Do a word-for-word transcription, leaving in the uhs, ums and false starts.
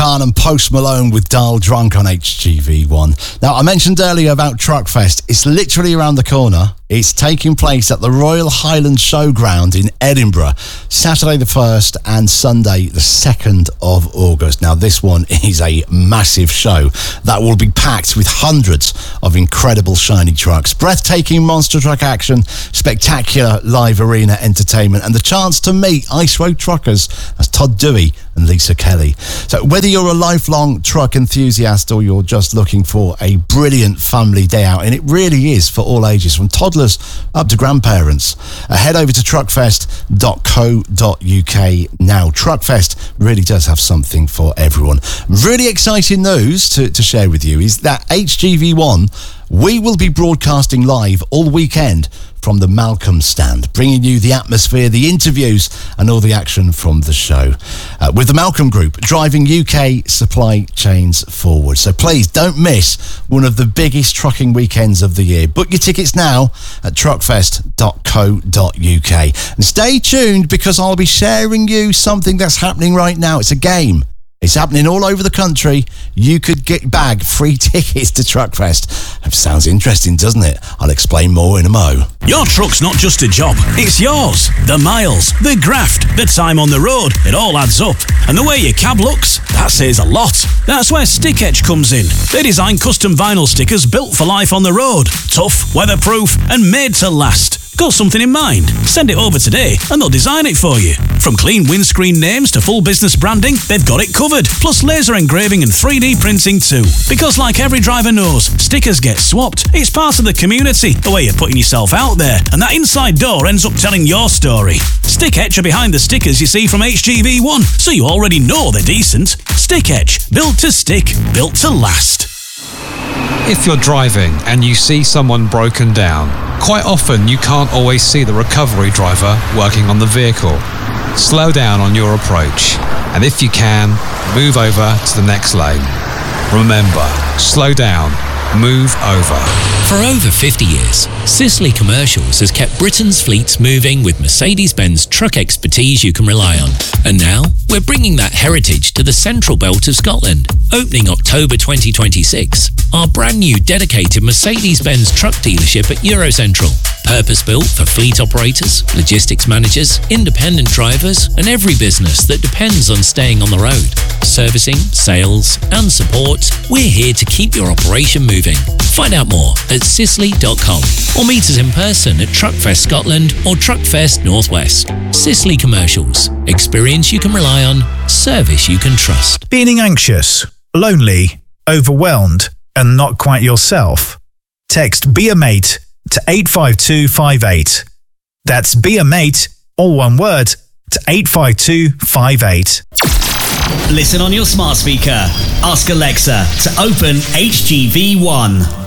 Khan and Post Malone with Dial Drunk on H G V one. Now, I mentioned earlier about Truckfest. It's literally around the corner. It's taking place at the Royal Highland Showground in Edinburgh, Saturday the first and Sunday the second of August. Now, this one is a massive show that will be packed with hundreds of incredible shiny trucks, breathtaking monster truck action, spectacular live arena entertainment, and the chance to meet Ice Road truckers as Todd Dewey and Lisa Kelly. So whether you're a lifelong truck enthusiast or you're just looking for a brilliant family day out, and it really is for all ages, from toddlers up to grandparents, uh, head over to truckfest dot co dot uk now. Truckfest really does have something for everyone. Really exciting news to, to share with you is that H G V one, we will be broadcasting live all weekend from the Malcolm stand, bringing you the atmosphere, the interviews, and all the action from the show. Uh, with the Malcolm Group driving U K supply chains forward. So please don't miss one of the biggest trucking weekends of the year. Book your tickets now at truckfest dot co dot uk. And stay tuned, because I'll be sharing you something that's happening right now. It's a game. It's happening all over the country. You could get bag free tickets to Truckfest. That sounds interesting, doesn't it? I'll explain more in a mo. Your truck's not just a job, it's yours. The miles, the graft, the time on the road, it all adds up. And the way your cab looks, that says a lot. That's where Stick Etch comes in. They design custom vinyl stickers built for life on the road. Tough, weatherproof, and made to last. Got something in mind? Send it over today and they'll design it for you. From clean windscreen names to full business branding, they've got it covered. Plus laser engraving and three D printing too. Because like every driver knows, stickers get swapped. It's part of the community, the way you're putting yourself out there. And that inside door ends up telling your story. Stick Etch are behind the stickers you see from H G V one, so you already know they're decent. Stick Etch, built to stick, built to last. If you're driving and you see someone broken down, quite often you can't always see the recovery driver working on the vehicle. Slow down on your approach, and if you can, move over to the next lane. Remember, slow down, move over. For over fifty years, Sisley Commercials has kept Britain's fleets moving with Mercedes-Benz truck expertise you can rely on. And now, we're bringing that heritage to the central belt of Scotland. Opening October twenty twenty-six, our brand new dedicated Mercedes-Benz truck dealership at Eurocentral. Purpose-built for fleet operators, logistics managers, independent drivers, and every business that depends on staying on the road. Servicing, sales, and support, we're here to keep your operation moving. Find out more at sisley dot com or meet us in person at Truckfest Scotland or Truckfest Northwest. Sisley Commercials. Experience you can rely on, service you can trust. Feeling anxious, lonely, overwhelmed, and not quite yourself? Text Be A Mate to eight five two five eight. That's Be A Mate, all one word, to eight five two five eight. Listen on your smart speaker. Ask Alexa to open H G V one.